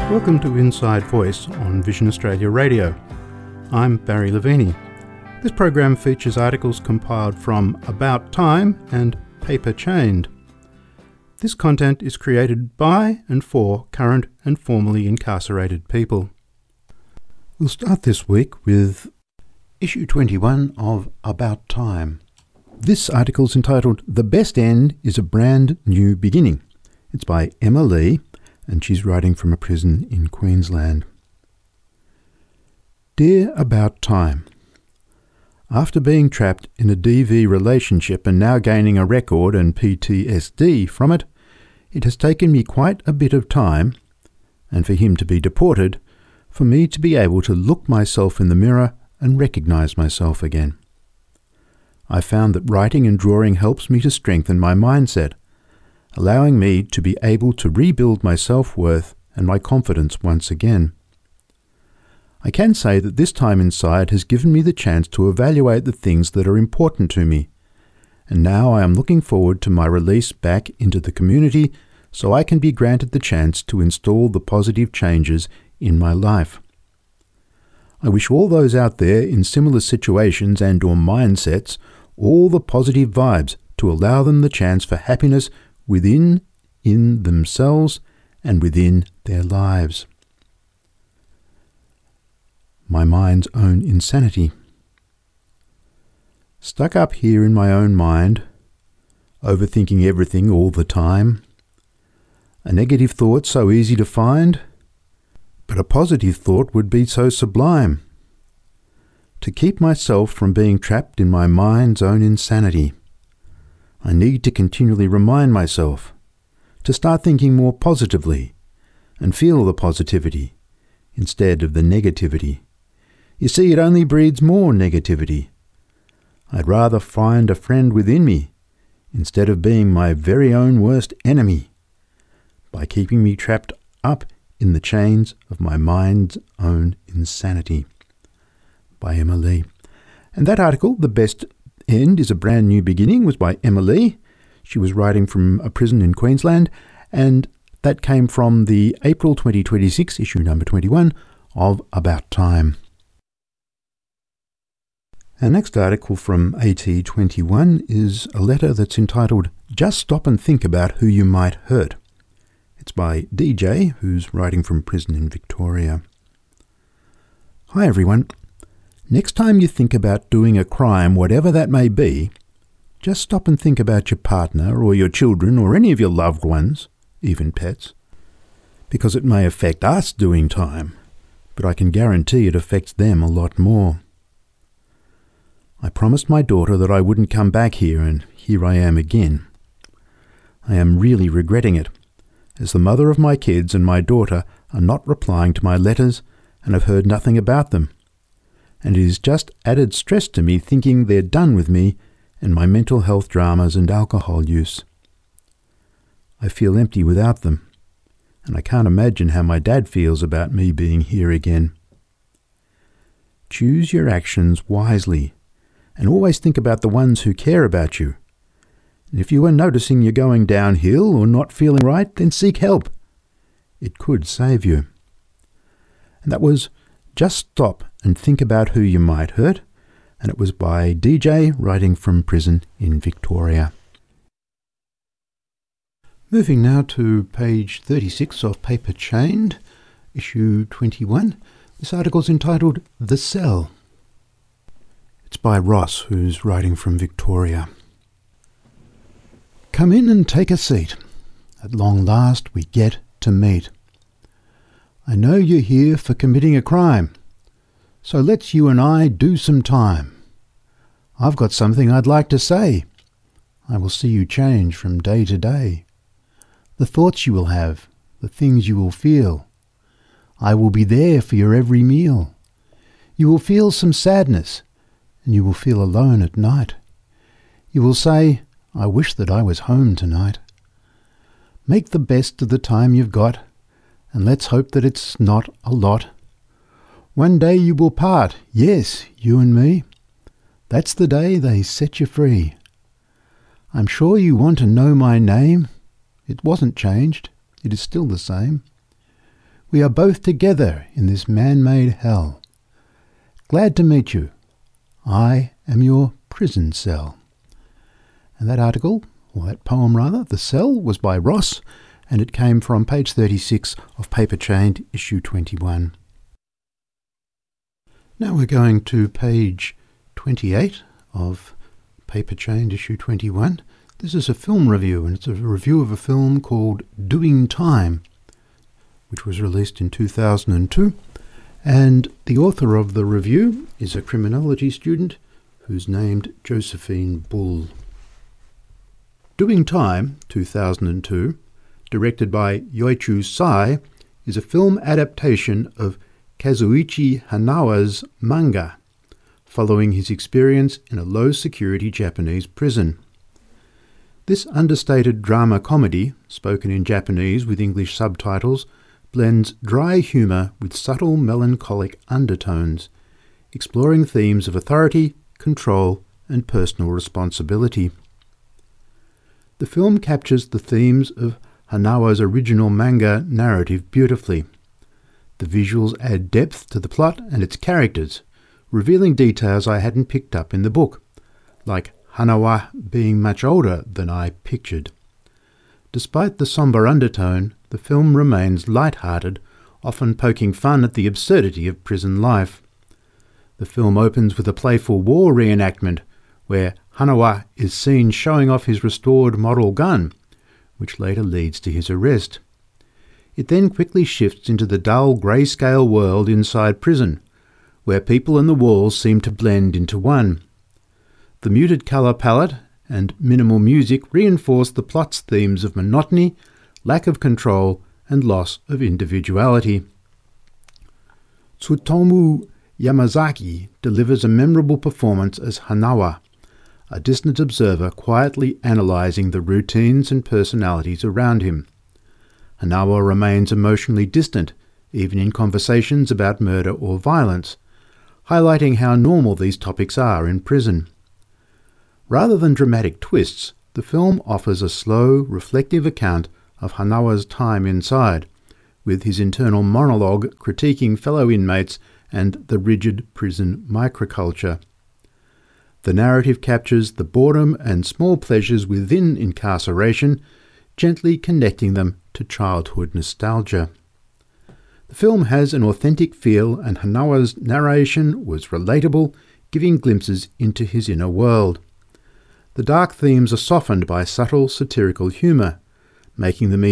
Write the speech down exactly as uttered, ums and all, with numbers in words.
Welcome to Inside Voice on Vision Australia Radio. I'm Barry Levini. This program features articles compiled from About Time and Paper Chained. This content is created by and for current and formerly incarcerated people. We'll start this week with issue twenty-one of About Time. This article is entitled The Best End is a Brand New Beginning. It's by Emma Lee, and she's writing from a prison in Queensland. Dear About Time, after being trapped in a D V relationship and now gaining a record and P T S D from it, it has taken me quite a bit of time, and for him to be deported, for me to be able to look myself in the mirror and recognise myself again. I found that writing and drawing helps me to strengthen my mindset, allowing me to be able to rebuild my self-worth and my confidence once again. I can say that this time inside has given me the chance to evaluate the things that are important to me, and now I am looking forward to my release back into the community so I can be granted the chance to install the positive changes in my life. I wish all those out there in similar situations and or mindsets all the positive vibes to allow them the chance for happiness within, in themselves, and within their lives. My mind's own insanity. Stuck up here in my own mind, overthinking everything all the time. A negative thought so easy to find, but a positive thought would be so sublime. To keep myself from being trapped in my mind's own insanity, I need to continually remind myself to start thinking more positively and feel the positivity instead of the negativity. You see, it only breeds more negativity. I'd rather find a friend within me instead of being my very own worst enemy by keeping me trapped up in the chains of my mind's own insanity. By Emma Lee. And that article, The Best End is a Brand New Beginning, was by Emma Lee. She was writing from a prison in Queensland, and that came from the April twenty twenty-six issue number twenty-one of About Time. Our next article from A T twenty-one is a letter that's entitled Just Stop and Think About Who You Might Hurt. It's by D J, who's writing from prison in Victoria. Hi everyone. Next time you think about doing a crime, whatever that may be, just stop and think about your partner or your children or any of your loved ones, even pets, because it may affect us doing time, but I can guarantee it affects them a lot more. I promised my daughter that I wouldn't come back here, and here I am again. I am really regretting it, as the mother of my kids and my daughter are not replying to my letters and have heard nothing about them. And it is just added stress to me thinking they're done with me and my mental health dramas and alcohol use. I feel empty without them, and I can't imagine how my dad feels about me being here again. Choose your actions wisely, and always think about the ones who care about you. And if you are noticing you're going downhill or not feeling right, then seek help. It could save you. And that was Just Stop and Think About Who You Might Hurt, and it was by D J writing from prison in Victoria. Moving now to page thirty-six of Paper Chained, issue twenty-one. This article is entitled The Cell. It's by Ross, who's writing from Victoria. Come in and take a seat. At long last we get to meet. I know you're here for committing a crime, so let's you and I do some time. I've got something I'd like to say. I will see you change from day to day. The thoughts you will have, the things you will feel. I will be there for your every meal. You will feel some sadness, and you will feel alone at night. You will say, I wish that I was home tonight. Make the best of the time you've got, and let's hope that it's not a lot. One day you will part, yes, you and me. That's the day they set you free. I'm sure you want to know my name. It wasn't changed. It is still the same. We are both together in this man-made hell. Glad to meet you. I am your prison cell." And that article, or that poem rather, The Cell, was by Ross, and it came from page thirty-six of Paper Chained, issue twenty-one. Now we're going to page twenty-eight of Paper Chained, issue twenty-one. This is a film review, and it's a review of a film called Doing Time, which was released in two thousand two. And the author of the review is a criminology student who's named Josephine Bull. Doing Time, two thousand two, directed by Yoichi Sai, is a film adaptation of Kazuichi Hanawa's manga, following his experience in a low-security Japanese prison. This understated drama comedy, spoken in Japanese with English subtitles, blends dry humour with subtle melancholic undertones, exploring themes of authority, control, and personal responsibility. The film captures the themes of Hanawa's original manga narrative beautifully. The visuals add depth to the plot and its characters, revealing details I hadn't picked up in the book, like Hanawa being much older than I pictured. Despite the sombre undertone, the film remains light-hearted, often poking fun at the absurdity of prison life. The film opens with a playful war reenactment, where Hanawa is seen showing off his restored model gun, which later leads to his arrest. It then quickly shifts into the dull grey-scale world inside prison, where people and the walls seem to blend into one. The muted colour palette and minimal music reinforce the plot's themes of monotony, lack of control, and loss of individuality. Tsutomu Yamazaki delivers a memorable performance as Hanawa, a distant observer quietly analysing the routines and personalities around him. Hanawa remains emotionally distant, even in conversations about murder or violence, highlighting how normal these topics are in prison. Rather than dramatic twists, the film offers a slow, reflective account of Hanawa's time inside, with his internal monologue critiquing fellow inmates and the rigid prison microculture. The narrative captures the boredom and small pleasures within incarceration, gently connecting them to childhood nostalgia. The film has an authentic feel, and Hanawa's narration was relatable, giving glimpses into his inner world. The dark themes are softened by subtle satirical humour, making them